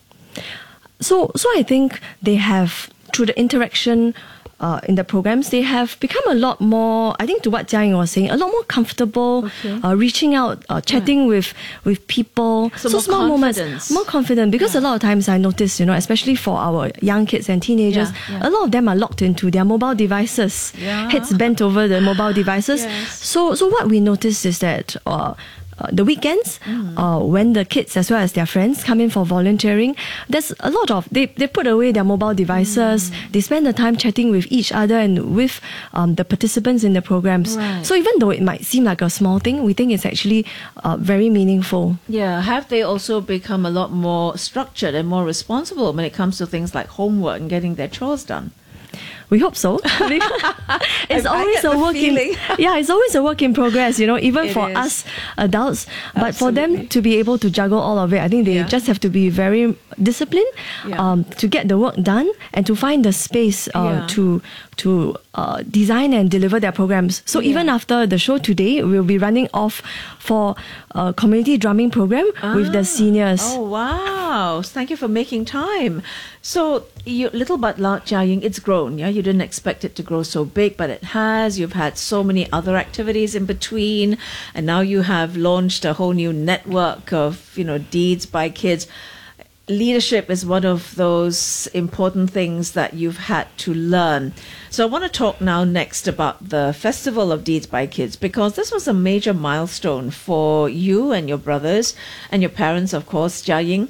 Speaker 20: So, so I think they have, through the interaction Uh, in the programs, they have become a lot more, I think to what Jia Ying was saying, a lot more comfortable, okay. uh, reaching out, uh, chatting yeah. with with people.
Speaker 1: So, so more
Speaker 20: small
Speaker 1: confidence.
Speaker 20: moments, more confident. Because yeah. a lot of times I notice, you know, especially for our young kids and teenagers, yeah, yeah. a lot of them are locked into their mobile devices,
Speaker 1: yeah.
Speaker 20: heads bent over the mobile devices.
Speaker 1: Yes.
Speaker 20: So, so what we notice is that Uh, Uh, the weekends, mm. uh, when the kids as well as their friends come in for volunteering, there's a lot of, they, they put away their mobile devices, mm. they spend the time chatting with each other and with um, the participants in the programs.
Speaker 1: Right.
Speaker 20: So even though it might seem like a small thing, we think it's actually uh, very meaningful.
Speaker 1: Yeah, have they also become a lot more structured and more responsible when it comes to things like homework and getting their chores done?
Speaker 20: We hope so. It's
Speaker 1: I,
Speaker 20: always
Speaker 1: I
Speaker 20: a work in, yeah, it's always a work in progress, you know, even
Speaker 1: it
Speaker 20: for
Speaker 1: is.
Speaker 20: us adults. But
Speaker 1: Absolutely.
Speaker 20: for them to be able to juggle all of it, I think they
Speaker 1: Yeah.
Speaker 20: just have to be very disciplined
Speaker 1: Yeah.
Speaker 20: um, to get the work done and to find the space uh,
Speaker 1: Yeah.
Speaker 20: to to uh, design and deliver their programs. So
Speaker 1: Yeah.
Speaker 20: even after the show today, we'll be running off for a community drumming program with the seniors.
Speaker 1: Oh, wow. Thank you for making time. So, you, Little But Loud, Jia Ying, it's grown, yeah? You didn't expect it to grow so big, but it has. You've had so many other activities in between, and now you have launched a whole new network of, you know, Deeds by Kids. Leadership is one of those important things that you've had to learn. So I want to talk now next about the Festival of Deeds by Kids, because this was a major milestone for you and your brothers and your parents, of course, Jia Ying.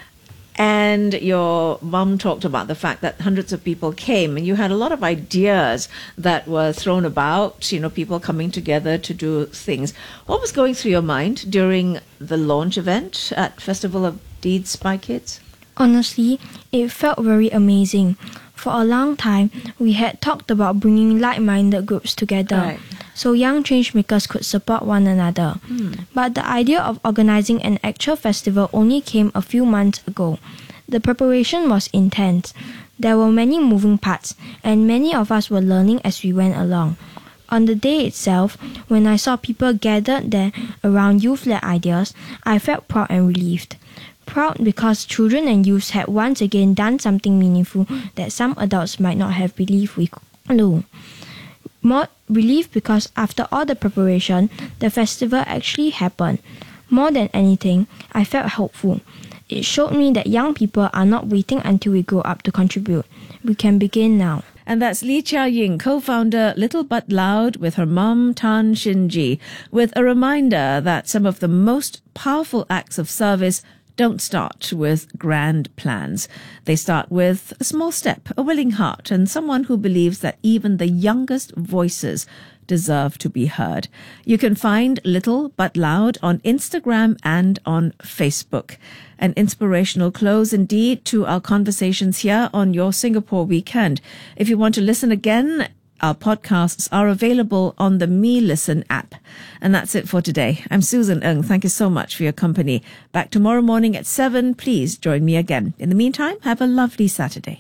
Speaker 1: And your mum talked about the fact that hundreds of people came, and you had a lot of ideas that were thrown about, you know, people coming together to do things. What was going through your mind during the launch event at Festival of Deeds by Kids?
Speaker 19: Honestly, it felt very amazing. For a long time, we had talked about bringing like-minded groups together,
Speaker 1: Right.
Speaker 19: so young changemakers could support one another.
Speaker 1: Hmm.
Speaker 19: But the idea of organizing an actual festival only came a few months ago. The preparation was intense. There were many moving parts, and many of us were learning as we went along. On the day itself, when I saw people gathered there around youth-led ideas, I felt proud and relieved. Proud because children and youths had once again done something meaningful that some adults might not have believed we could do. More relieved because after all the preparation, the festival actually happened. More than anything, I felt hopeful. It showed me that young people are not waiting until we grow up to contribute. We can begin now.
Speaker 1: And that's Lee Chia Ying, co-founder Little But Loud, with her mum Tan Shin Ji, with a reminder that some of the most powerful acts of service don't start with grand plans. They start with a small step, a willing heart, and someone who believes that even the youngest voices deserve to be heard. You can find Little But Loud on Instagram and on Facebook. An inspirational close indeed to our conversations here on Your Singapore Weekend. If you want to listen again, our podcasts are available on the Me Listen app. And that's it for today. I'm Susan Ng. Thank you so much for your company. Back tomorrow morning at seven. Please join me again. In the meantime, have a lovely Saturday.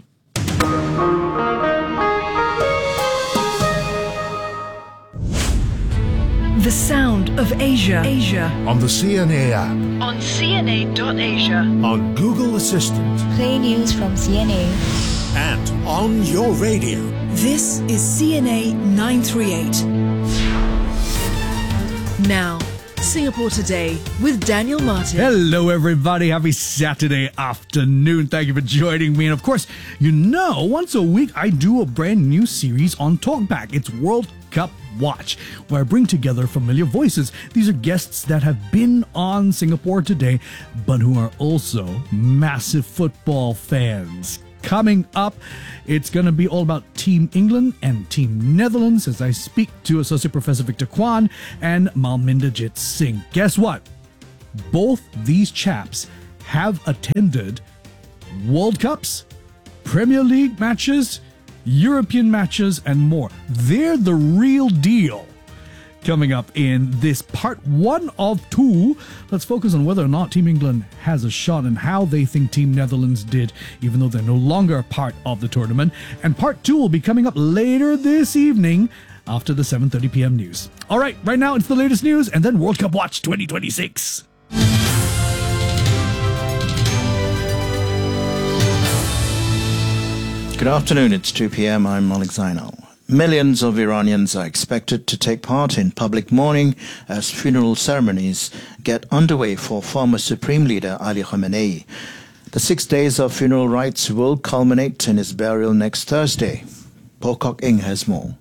Speaker 3: The sound of Asia. Asia.
Speaker 21: On the C N A app.
Speaker 3: On C N A dot asia.
Speaker 21: On Google Assistant.
Speaker 22: Play news from C N A.
Speaker 21: And on your radio.
Speaker 3: This is C N A nine thirty-eight. Now, Singapore Today with Daniel Martin.
Speaker 8: Hello, everybody. Happy Saturday afternoon. Thank you for joining me. And of course, you know, once a week I do a brand new series on Talkback. It's World Cup Watch, where I bring together familiar voices. These are guests that have been on Singapore Today, but who are also massive football fans. Coming up, it's going to be all about Team England and Team Netherlands as I speak to Associate Professor Victor Kwan and Malminderjit Singh. Guess what? Both these chaps have attended World Cups, Premier League matches, European matches, and more. They're the real deal. Coming up in this part one of two, let's focus on whether or not Team England has a shot and how they think Team Netherlands did, even though they're no longer part of the tournament. And part two will be coming up later this evening after the seven thirty p.m. news. All right, right now it's the latest news and then World Cup Watch twenty twenty-six.
Speaker 23: Good afternoon, it's two p.m. I'm Malik Zainal. Millions of Iranians are expected to take part in public mourning as funeral ceremonies get underway for former Supreme Leader Ali Khamenei. The six days of funeral rites will culminate in his burial next Thursday. Pocock Ing has more.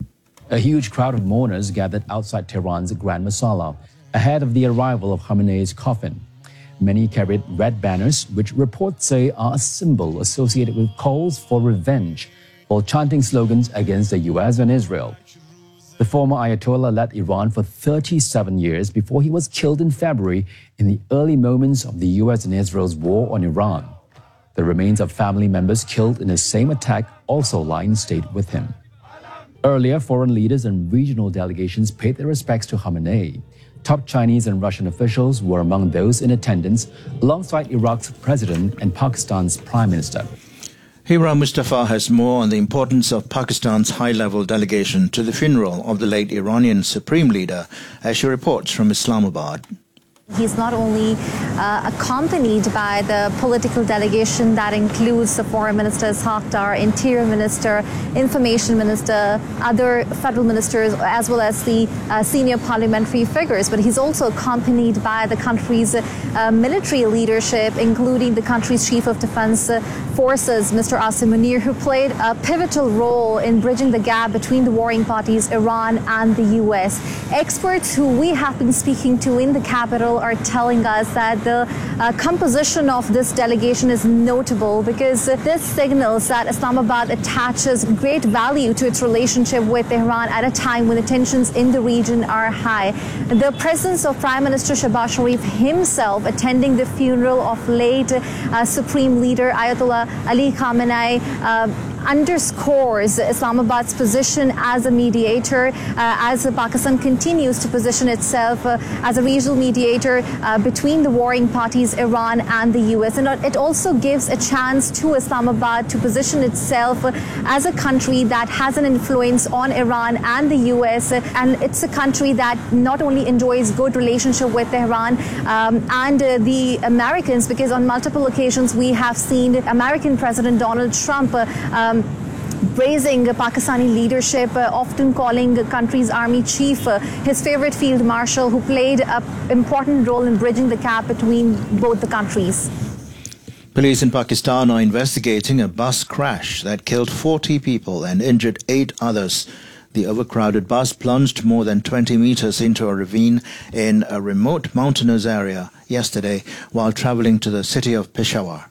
Speaker 13: A huge crowd of mourners gathered outside Tehran's Grand Masala ahead of the arrival of Khamenei's coffin. Many carried red banners, which reports say are a symbol associated with calls for revenge, while chanting slogans against the U S and Israel. The former Ayatollah led Iran for thirty-seven years before he was killed in February in the early moments of the U S and Israel's war on Iran. The remains of family members killed in the same attack also lie in state with him. Earlier, foreign leaders and regional delegations paid their respects to Khamenei. Top Chinese and Russian officials were among those in attendance, alongside Iraq's president and Pakistan's prime minister.
Speaker 23: Hira Mustafa has more on the importance of Pakistan's high-level delegation to the funeral of the late Iranian Supreme Leader, as she reports from Islamabad.
Speaker 24: He's not only uh, accompanied by the political delegation that includes the Foreign Minister Ishaq Dar, Interior Minister, Information Minister, other federal ministers, as well as the uh, senior parliamentary figures, but he's also accompanied by the country's uh, military leadership, including the country's Chief of Defense uh, Forces, Mister Asim Munir, who played a pivotal role in bridging the gap between the warring parties, Iran and the U S. Experts who we have been speaking to in the capital are telling us that the uh, composition of this delegation is notable because uh, this signals that Islamabad attaches great value to its relationship with Tehran at a time when the tensions in the region are high. The presence of Prime Minister Shehbaz Sharif himself attending the funeral of late uh, Supreme Leader Ayatollah Ali Khamenei uh, underscores Islamabad's position as a mediator, uh, as Pakistan continues to position itself uh, as a regional mediator uh, between the warring parties, Iran and the U S. And it also gives a chance to Islamabad to position itself uh, as a country that has an influence on Iran and the U S. And it's a country that not only enjoys good relationship with Tehran um, and uh, the Americans, because on multiple occasions we have seen American President Donald Trump uh, um, praising Pakistani leadership, uh, often calling the country's army chief uh, his favorite field marshal, who played an important role in bridging the gap between both the countries.
Speaker 23: Police in Pakistan are investigating a bus crash that killed forty people and injured eight others. The overcrowded bus plunged more than twenty meters into a ravine in a remote mountainous area yesterday while traveling to the city of Peshawar.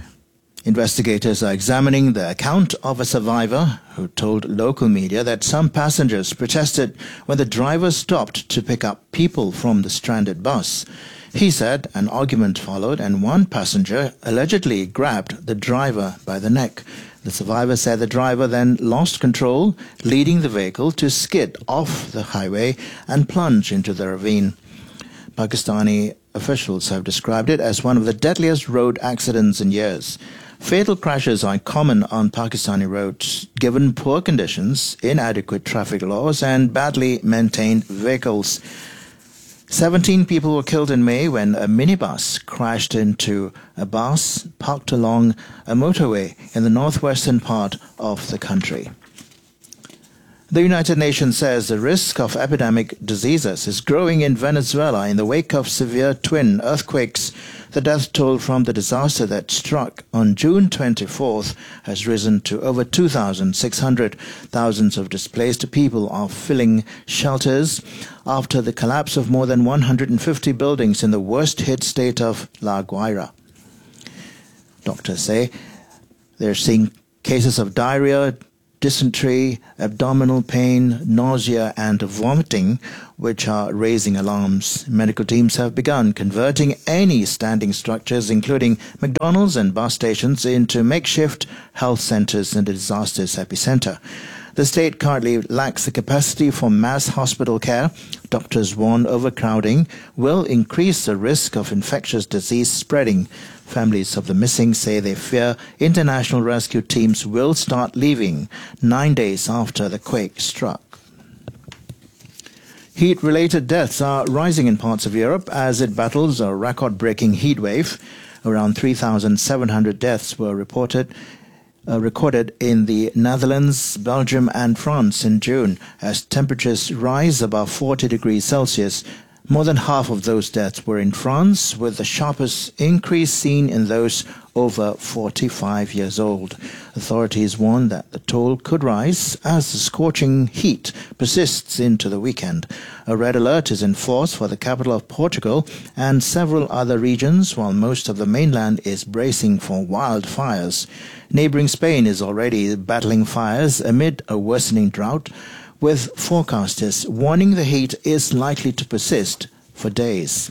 Speaker 23: Investigators are examining the account of a survivor who told local media that some passengers protested when the driver stopped to pick up people from the stranded bus. He said an argument followed and one passenger allegedly grabbed the driver by the neck. The survivor said the driver then lost control, leading the vehicle to skid off the highway and plunge into the ravine. Pakistani officials have described it as one of the deadliest road accidents in years. Fatal crashes are common on Pakistani roads, given poor conditions, inadequate traffic laws, and badly maintained vehicles. Seventeen people were killed in May when a minibus crashed into a bus parked along a motorway in the northwestern part of the country. The United Nations says the risk of epidemic diseases is growing in Venezuela in the wake of severe twin earthquakes. The death toll from the disaster that struck on June twenty-fourth has risen to over two thousand six hundred. Thousands of displaced people are filling shelters after the collapse of more than one hundred fifty buildings in the worst-hit state of La Guaira. Doctors say they're seeing cases of diarrhea, dysentery, abdominal pain, nausea and vomiting, which are raising alarms. Medical teams have begun converting any standing structures, including McDonald's and bus stations, into makeshift health centers in the disaster's epicenter. The state currently lacks the capacity for mass hospital care. Doctors warn overcrowding will increase the risk of infectious disease spreading. Families of the missing say they fear international rescue teams will start leaving nine days after the quake struck. Heat-related deaths are rising in parts of Europe as it battles a record-breaking heat wave. Around three thousand seven hundred deaths were reported Uh, recorded in the Netherlands, Belgium and France in June as temperatures rise above forty degrees Celsius. More than half of those deaths were in France, with the sharpest increase seen in those over forty-five years old. Authorities warn that the toll could rise as the scorching heat persists into the weekend. A red alert is in force for the capital of Portugal and several other regions, while most of the mainland is bracing for wildfires. Neighboring Spain is already battling fires amid a worsening drought, with forecasters warning the heat is likely to persist for days.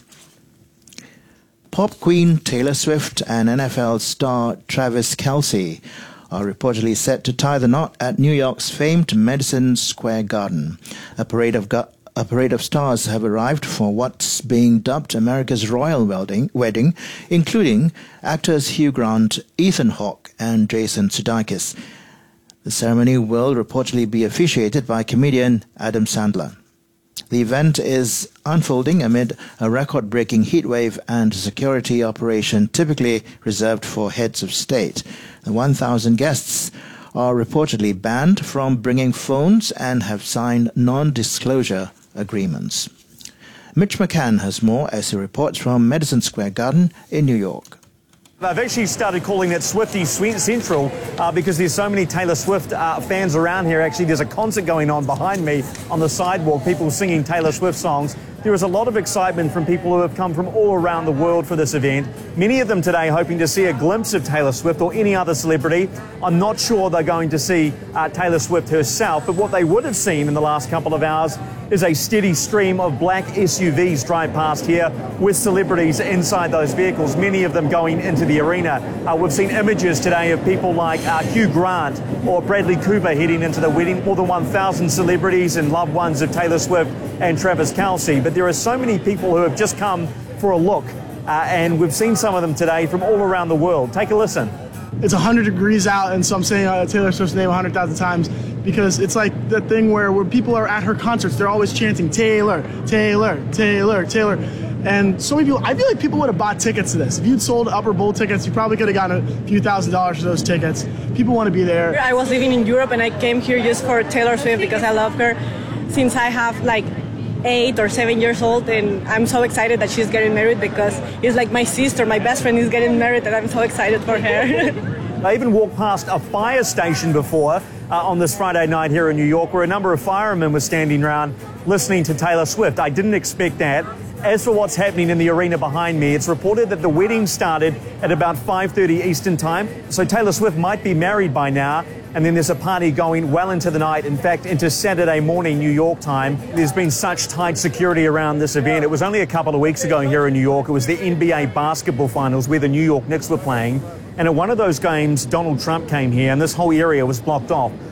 Speaker 23: Pop queen Taylor Swift and N F L star Travis Kelce are reportedly set to tie the knot at New York's famed Madison Square Garden. A parade of gu- A parade of stars have arrived for what's being dubbed America's royal wedding, wedding, including actors Hugh Grant, Ethan Hawke, and Jason Sudeikis. The ceremony will reportedly be officiated by comedian Adam Sandler. The event is unfolding amid a record-breaking heatwave and security operation typically reserved for heads of state. The one thousand guests are reportedly banned from bringing phones and have signed non-disclosure agreements. Mitch McCann has more as he reports from Madison Square Garden in New York.
Speaker 2: They've actually started calling it Swiftie Central uh, because there's so many Taylor Swift uh, fans around here. Actually, there's a concert going on behind me on the sidewalk, people singing Taylor Swift songs. There is a lot of excitement from people who have come from all around the world for this event. Many of them today hoping to see a glimpse of Taylor Swift or any other celebrity. I'm not sure they're going to see uh, Taylor Swift herself, but what they would have seen in the last couple of hours is a steady stream of black S U Vs drive past here with celebrities inside those vehicles, many of them going into the arena. Uh, we've seen images today of people like uh, Hugh Grant or Bradley Cooper heading into the wedding, more than one thousand celebrities and loved ones of Taylor Swift and Travis Kelce. But there are so many people who have just come for a look, uh, and we've seen some of them today from all around the world. Take a listen.
Speaker 5: It's one hundred degrees out, and so I'm saying uh, Taylor Swift's name one hundred thousand times because it's like the thing where, where people are at her concerts, they're always chanting, Taylor, Taylor, Taylor, Taylor. And so many people, I feel like people would have bought tickets to this. If you'd sold Upper Bowl tickets, you probably could have gotten a few thousand dollars for those tickets. People want to be there.
Speaker 6: I was living in Europe, and I came here just for Taylor Swift because I love her since I have like eight or seven years old, and I'm so excited that she's getting married because it's like my sister, my best friend is getting married, and I'm so excited for her.
Speaker 2: I even walked past a fire station before uh, on this Friday night here in New York where a number of firemen were standing around listening to Taylor Swift. I didn't expect that. As for what's happening in the arena behind me, it's reported that the wedding started at about five thirty Eastern time, so Taylor Swift might be married by now. And then there's a party going well into the night, in fact, into Saturday morning, New York time. There's been such tight security around this event. It was only a couple of weeks ago here in New York. It was the N B A basketball finals where the New York Knicks were playing. And at one of those games, Donald Trump came here and this whole area was blocked off.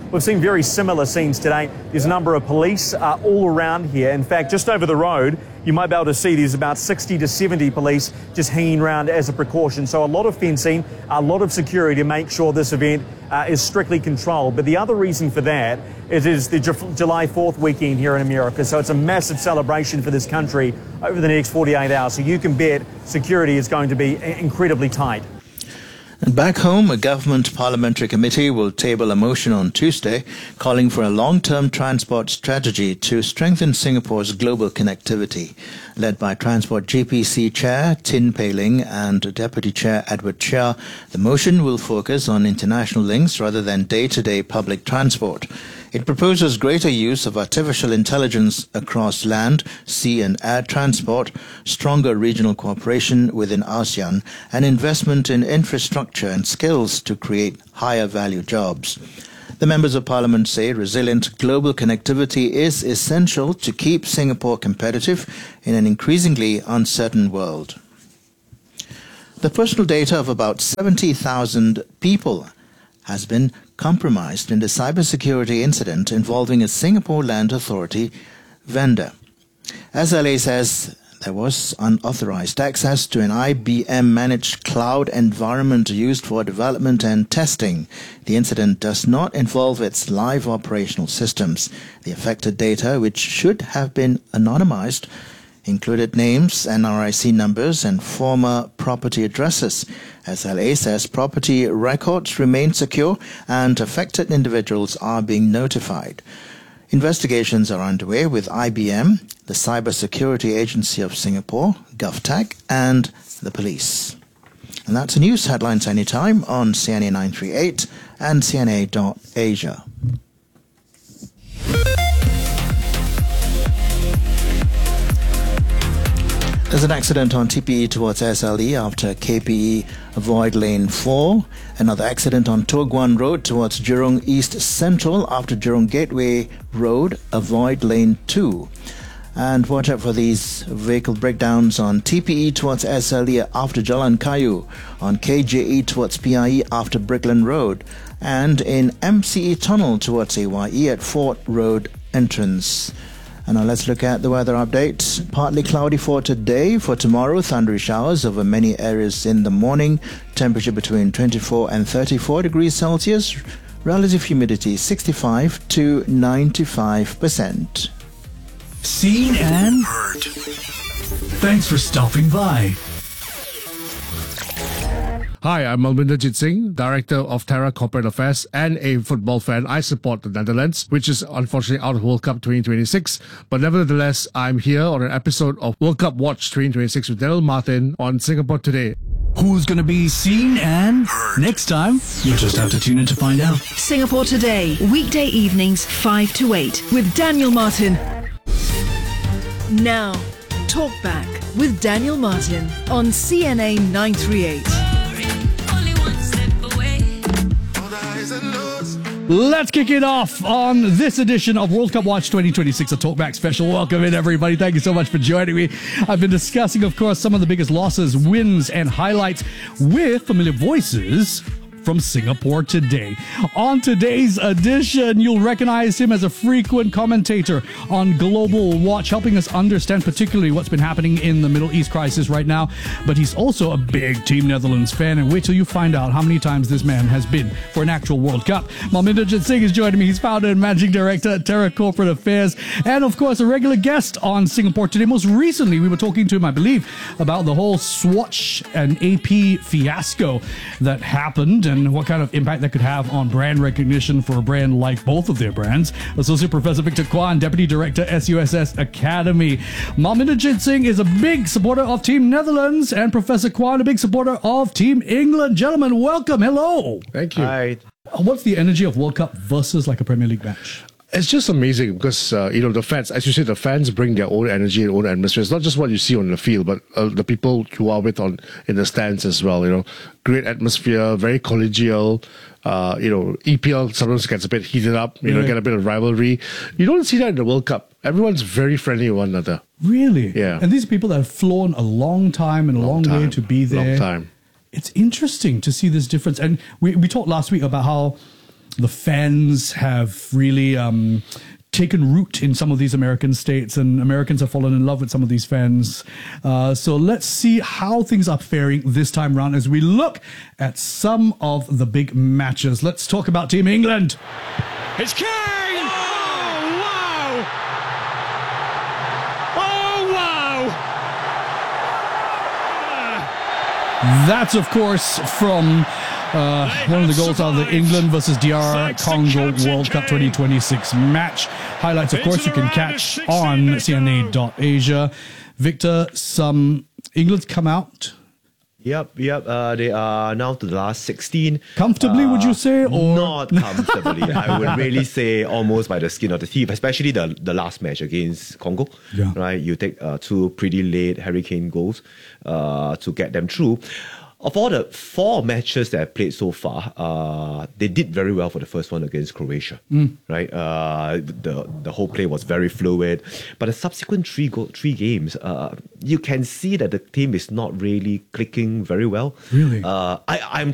Speaker 2: we've seen very similar scenes today. There's a number of police uh, all around here. In fact, just over the road, you might be able to see there's about sixty to seventy police just hanging around as a precaution. So a lot of fencing, a lot of security to make sure this event uh, is strictly controlled. But the other reason for that is, is the Ju- July fourth weekend here in America. So it's a massive celebration for this country over the next forty-eight hours. So you can bet security is going to be incredibly tight.
Speaker 23: And back home, a government parliamentary committee will table a motion on Tuesday calling for a long-term transport strategy to strengthen Singapore's global connectivity. Led by Transport G P C Chair Tin Pei Ling and Deputy Chair Edward Chia, the motion will focus on international links rather than day-to-day public transport. It proposes greater use of artificial intelligence across land, sea and air transport, stronger regional cooperation within ASEAN, and investment in infrastructure and skills to create higher value jobs. The members of parliament say resilient global connectivity is essential to keep Singapore competitive in an increasingly uncertain world. The personal data of about seventy thousand people has been compromised in the cybersecurity incident involving a Singapore Land Authority vendor. S L A says there was unauthorized access to an I B M-managed cloud environment used for development and testing. The incident does not involve its live operational systems. The affected data, which should have been anonymized, included names, N R I C numbers, and former property addresses. S L A says property records remain secure and affected individuals are being notified. Investigations are underway with I B M, the Cybersecurity Agency of Singapore, GovTech, and the police. And that's the news headlines anytime on C N A nine thirty-eight and C N A dot Asia. There's an accident on T P E towards S L E after K P E avoid lane four. Another accident on Toh Guan Road towards Jurong East Central after Jurong Gateway Road avoid lane two. And watch out for these vehicle breakdowns on T P E towards S L E after Jalan Kayu, on K J E towards P I E after Brickland Road, and in M C E Tunnel towards A Y E at Fort Road entrance. And now let's look at the weather update. Partly cloudy for today. For tomorrow, thundery showers over many areas in the morning. Temperature between twenty-four and thirty-four degrees Celsius. Relative humidity sixty-five to ninety-five percent.
Speaker 8: Seen and heard. Thanks for stopping by.
Speaker 4: Hi, I'm Malvinder Jit Singh, Director of Terra Corporate Affairs and a football fan. I support the Netherlands, which is unfortunately out of World Cup twenty twenty-six. But nevertheless, I'm here on an episode of World Cup Watch twenty twenty-six with Daniel Martin on Singapore Today.
Speaker 8: Who's going to be seen and heard next time? You'll just have to tune in to find out.
Speaker 3: Singapore Today, weekday evenings five to eight with Daniel Martin. Now, Talk Back with Daniel Martin on C N A nine thirty-eight.
Speaker 4: Let's kick it off on this edition of World Cup Watch twenty twenty-six, a Talkback special. Welcome in, everybody. Thank you so much for joining me. I've been discussing, of course, some of the biggest losses, wins, and highlights with familiar voices from Singapore Today. On today's edition, you'll recognize him as a frequent commentator on Global Watch, helping us understand particularly what's been happening in the Middle East crisis right now. But he's also a big Team Netherlands fan, and wait till you find out how many times this man has been for an actual World Cup. Malvinder Jit Singh is joining me. He's founder and managing director at Terra Corporate Affairs, and of course a regular guest on Singapore Today. Most recently, we were talking to him, I believe, about the whole Swatch and A P fiasco that happened, and what kind of impact that could have on brand recognition for a brand like both of their brands. Associate Professor Victor Kwan, Deputy Director, S U S S Academy. Malvinder Jit Singh is a big supporter of Team Netherlands, and Professor Kwan, a big supporter of Team England. Gentlemen, welcome. Hello. Thank you.
Speaker 7: Hi.
Speaker 4: What's the energy of World Cup versus like a Premier League match?
Speaker 7: It's just amazing because, uh, you know, the fans, as you said, the fans bring their own energy and own atmosphere. It's not just what you see on the field, but uh, the people you are with on in the stands as well, you know. Great atmosphere, very collegial. Uh, you know, E P L sometimes gets a bit heated up, you yeah. know, get a bit of rivalry. You don't see that in the World Cup. Everyone's very friendly with one another.
Speaker 4: Really?
Speaker 7: Yeah.
Speaker 4: And these people that have flown a long time and a long, long way to be there.
Speaker 7: Long time.
Speaker 4: It's interesting to see this difference. And we, we talked last week about how the fans have really um, taken root in some of these American states, and Americans have fallen in love with some of these fans. Uh, so let's see how things are faring this time round as we look at some of the big matches. Let's talk about Team England.
Speaker 9: It's Kane! Oh, wow! Oh, wow!
Speaker 4: That's, of course, from uh, one of the goals out of the England versus D R Congo World Cup twenty twenty-six match. Highlights, of course, you can catch on C N A dot Asia. Victor, some England's come out.
Speaker 10: Yep, yep. Uh, they are now to the last sixteen.
Speaker 4: Comfortably, uh, would you say? Or?
Speaker 10: Not comfortably. I would really say almost by the skin of the teeth, especially the, the last match against Congo.
Speaker 4: Yeah.
Speaker 10: Right? You take uh, two pretty late Harry Kane goals uh, to get them through. Of all the four matches that I played so far, uh, they did very well for the first one against Croatia.
Speaker 4: Mm.
Speaker 10: Right, uh, the the whole play was very fluid, but the subsequent three go- three games, uh, you can see that the team is not really clicking very well.
Speaker 4: Really,
Speaker 10: uh, I I'm